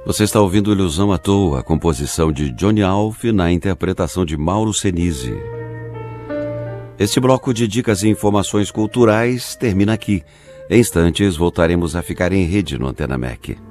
Você está ouvindo Ilusão à Toa, a composição de Johnny Alf na interpretação de Mauro Senise. Este bloco de dicas e informações culturais termina aqui. Em instantes voltaremos a ficar em rede no Antena MEC.